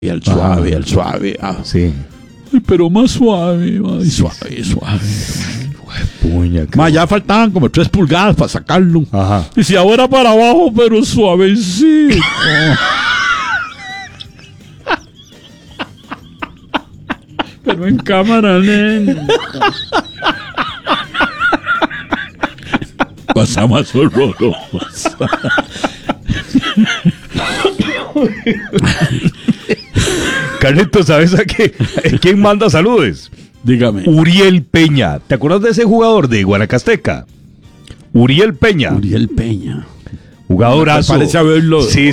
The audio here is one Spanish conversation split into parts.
el suave, el suave. Sí. Ay, pero más suave, suave. Puña, Ma, ya faltaban como 3 pulgadas para sacarlo. Ajá. Y si ahora para abajo, pero suavecito. Pero en cámara lenta. Cosa más horrorosa. Carlitos, ¿sabes a qué? ¿Quién manda saludos? Dígame. Uriel Peña. ¿Te acuerdas de ese jugador de Guanacasteca? Uriel Peña. Uriel Peña. Jugadorazo. Me parece haberlo. Sí.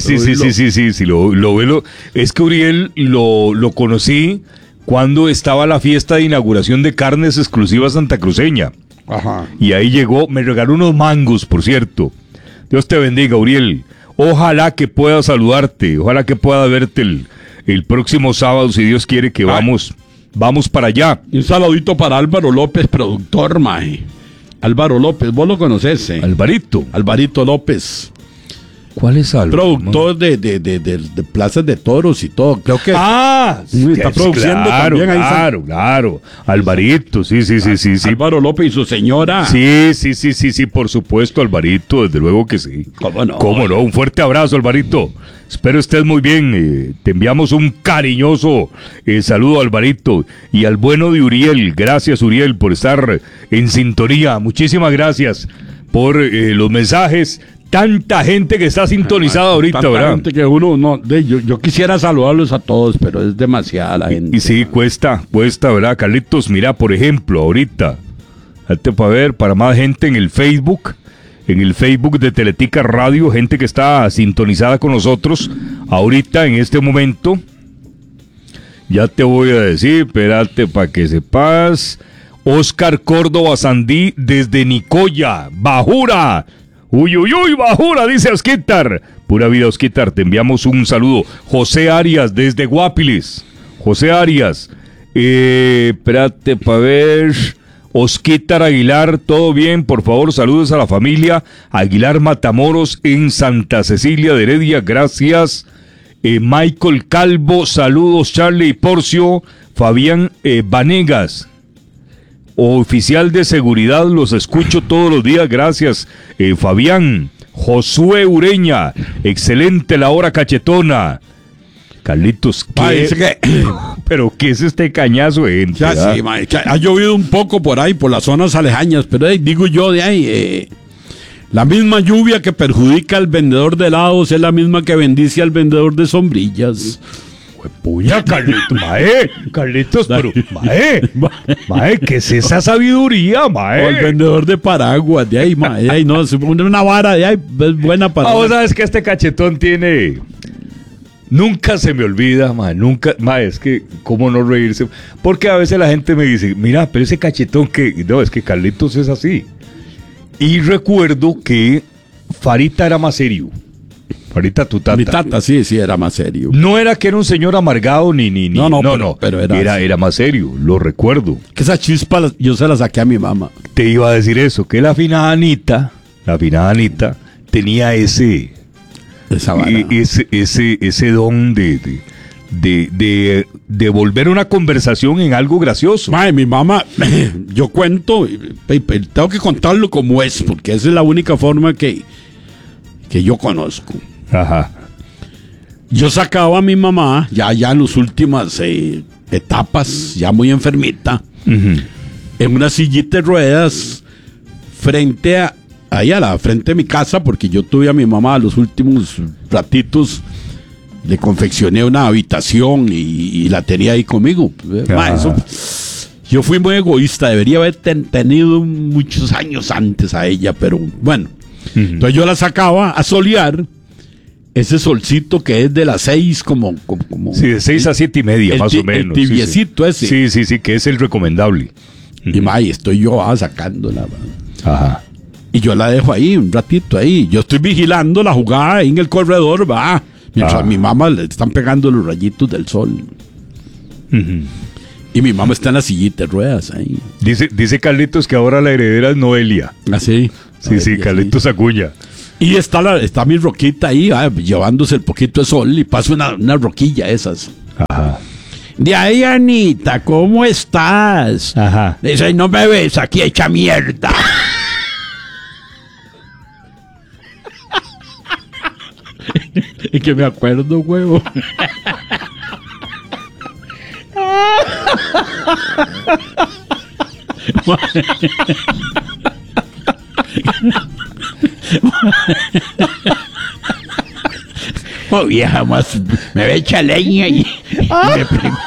Lo veo. Es que Uriel lo conocí cuando estaba la fiesta de inauguración de carnes exclusivas santacruceña. Ajá. Y ahí llegó, me regaló unos mangos, por cierto. Dios te bendiga, Uriel. Ojalá que pueda saludarte, ojalá que pueda verte el próximo sábado, si Dios quiere que vamos para allá. Un saludito para Álvaro López, productor, mae. Álvaro López, vos lo conocés, Alvarito. Alvarito López. ¿Cuál es Álvaro? Productor de plazas de toros y todo. Creo que está produciendo también ahí. Claro. Alvarito, sí. Álvaro López y su señora. Sí, por supuesto, Alvarito, desde luego que sí. ¿Cómo no? Un fuerte abrazo, Alvarito. Espero estés muy bien. Te enviamos un cariñoso saludo, Alvarito. Y al bueno de Uriel. Gracias, Uriel, por estar en sintonía. Muchísimas gracias por los mensajes. Tanta gente que está sintonizada ahorita, tanta ¿verdad? Gente que uno no, yo quisiera saludarlos a todos, pero es demasiada la gente. Y sí, cuesta, ¿verdad, Carlitos? Mira, por ejemplo, ahorita, para más gente en el Facebook de Teletica Radio, gente que está sintonizada con nosotros, ahorita, en este momento, ya te voy a decir, espérate para que sepas, Oscar Córdoba Sandí desde Nicoya, Bajura. Uy, Bajura, dice Osquitar. Pura vida, Osquitar, te enviamos un saludo. José Arias, desde Guapiles. José Arias. Espérate para ver. Osquitar Aguilar, todo bien, por favor, saludos a la familia Aguilar Matamoros en Santa Cecilia de Heredia, gracias. Michael Calvo, saludos, Charlie Porcio. Fabián Vanegas. Oficial de seguridad, los escucho todos los días, gracias, Fabián. Josué Ureña, excelente la hora cachetona. Carlitos, ¿qué? ¿Pero qué es este cañazo de gente? Ya, sí, ha llovido un poco por ahí, por las zonas alejañas, pero digo yo de ahí, la misma lluvia que perjudica al vendedor de helados es la misma que bendice al vendedor de sombrillas. Puya, Carlitos, pero, mae, ¿qué es esa sabiduría, mae? O el vendedor de paraguas, de ahí, no, se pone una vara de ahí, es buena para... Vos sabes que este cachetón tiene... Nunca se me olvida, nunca, es que, ¿cómo no reírse? Porque a veces la gente me dice, mira, pero ese cachetón que... No, es que Carlitos es así. Y recuerdo que Farita era más serio. Farita, tu tata. Mi tata, sí, era más serio. No era que era un señor amargado ni. No, pero era más serio, lo recuerdo. Que esa chispa yo se la saqué a mi mamá. Te iba a decir eso, que la finada Anita tenía ese don de volver una conversación en algo gracioso. Mi mamá, yo cuento, tengo que contarlo como es, porque esa es la única forma que yo conozco. Ajá. Yo sacaba a mi mamá, ya en las últimas etapas, ya muy enfermita, en una sillita de ruedas, frente a mi casa, porque yo tuve a mi mamá a los últimos ratitos, le confeccioné una habitación y la tenía ahí conmigo. Yo fui muy egoísta, debería haber tenido muchos años antes a ella, pero bueno. Entonces yo la sacaba a solear, ese solcito que es de las 6 como sí, de 6 a 7 y media más o menos. El tibiecito ese. Sí, que es el recomendable. Y estoy yo sacándola. Ajá. Y yo la dejo ahí un ratito ahí. Yo estoy vigilando la jugada ahí en el corredor, mientras a mi mamá le están pegando los rayitos del sol. Y mi mamá está en la sillita de ruedas ahí. Dice Carlitos que ahora la heredera es Noelia. ¿Ah, sí? Sí, Carlitos Acuña. Y está mi roquita ahí, llevándose el poquito de sol y pasa una roquilla esas. Ajá. De ahí, Anita, ¿cómo estás? Ajá. Dice, no me ves aquí hecha mierda. Y que me acuerdo, huevo. Oh, vieja, más me ve hecha leña y me pregunta.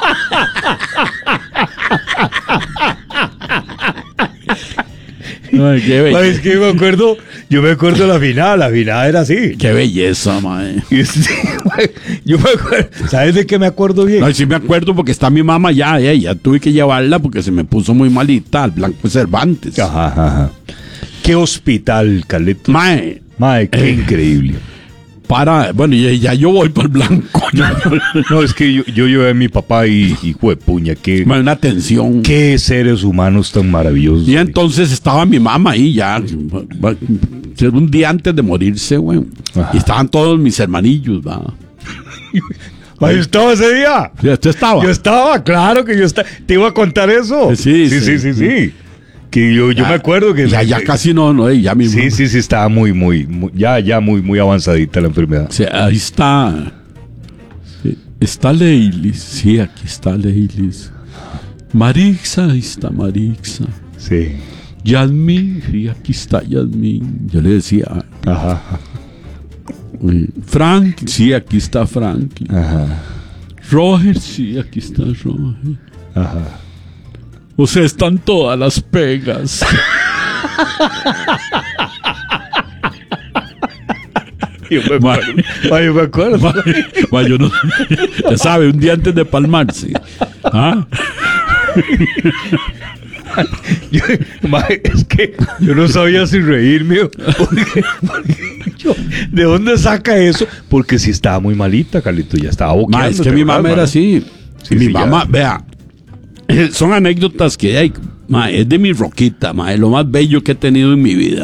Ay, qué belleza. Es que yo me acuerdo la final era así. Qué belleza, mae. Yo me acuerdo, ¿sabes de qué me acuerdo bien? No, sí me acuerdo porque está mi mamá ya tuve que llevarla porque se me puso muy malita al Blanco Cervantes. Ajá. Qué hospital, Carlitos. Mae, Qué increíble. bueno, ya yo voy para el Blanco. No, es que yo llevé a mi papá y hijo de puña, Una atención. qué seres humanos tan maravillosos. Y entonces estaba mi mamá ahí ya, un día antes de morirse, güey. Y estaban todos mis hermanillos, va. ¿Yo estaba ese día? ¿Sí, ¿usted estaba? Yo estaba, claro que yo estaba. Te iba a contar eso. Sí. Que yo me acuerdo que... Ya casi no, ya mi mamá. Sí, estaba muy avanzadita la enfermedad. Sí, ahí está. Sí, está Leilis. Sí, aquí está Leilis. Marixa, ahí está Marixa. Sí. Yasmín, sí, aquí está Yasmín. Yo le decía. Ajá. Frank, sí, aquí está Frank. Ajá. Roger, sí, aquí está Roger. Ajá. O sea, están todas las pegas. Yo me acuerdo. Yo no, ya sabe, un día antes de palmarse. ¿Ah? Es que yo no sabía si reírme porque ¿de dónde saca eso? Porque si estaba muy malita, Carlito, ya estaba boqueando. Es que mi mamá era así. Sí, mi sí, mamá, vea, son anécdotas que hay. Es de mi roquita, es lo más bello que he tenido en mi vida.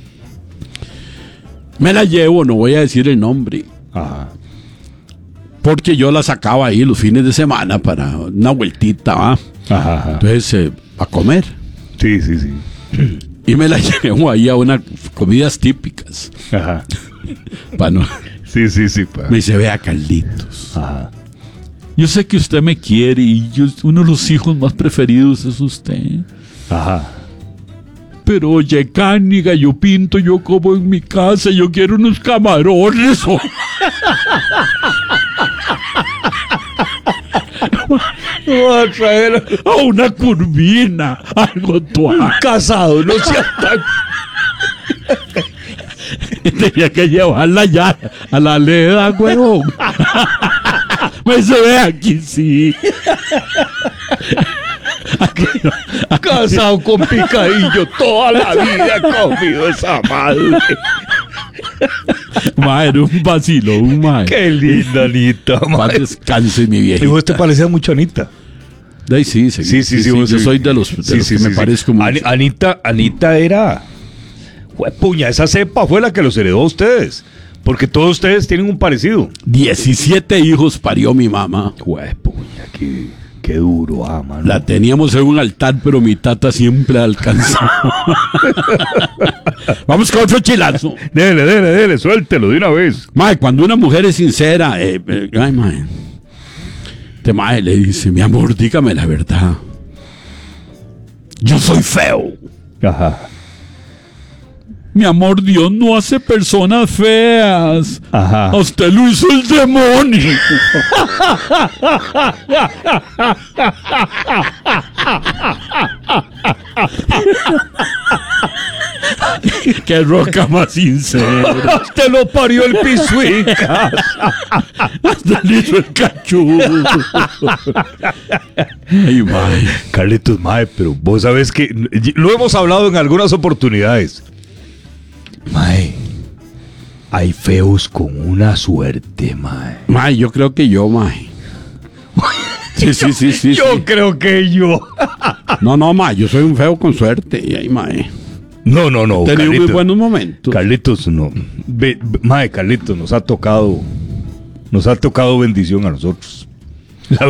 Me la llevo, no voy a decir el nombre. Ajá. Porque yo la sacaba ahí los fines de semana para una vueltita, ¿va? Ajá. Entonces, a comer. Sí. Y me la llevo ahí a unas comidas típicas. Ajá. No. Sí. Me dice, vea, Carlitos. Ajá. Yo sé que usted me quiere y uno de los hijos más preferidos es usted. Ajá. Pero oye, cániga, yo pinto, yo como en mi casa, yo quiero unos camarones. Voy a traer Una curvina, algo tuaje. casado, no sea tan... Tenía que llevarla ya a la leda, huevón. Me se ve aquí, sí. Casado con picadillo, toda la vida he comido esa madre. Era un vacilón, mae. Qué linda, Anita, Más descanse, mi viejita. Y vos te parecías mucho a Anita. Sí, yo soy de los que me parezco mucho. Anita era... Puña, esa cepa fue la que los heredó a ustedes. Porque todos ustedes tienen un parecido. 17 hijos parió mi mamá. Puña, qué duro, mano. La teníamos en un altar, pero mi tata siempre alcanzaba. Vamos con otro chilazo. Dele, suéltelo de una vez. Mae, cuando una mujer es sincera, mae, mae le dice, mi amor, dígame la verdad. Yo soy feo. Ajá. Mi amor, Dios no hace personas feas. Ajá. A usted lo hizo el demonio. Qué roca más sincera. Te lo parió el pisuica. Hasta le hizo el cachudo. Ay, mae. Carlitos, mae, pero vos sabés que lo hemos hablado en algunas oportunidades. Mae, hay feos con una suerte, mae. Mae, yo creo que yo, mae. Sí. Yo creo que yo. No, mae, yo soy un feo con suerte. Y ahí, mae. No. He tenido muy buenos momentos. Carlitos, no. Mae, Carlitos, nos ha tocado bendición a nosotros.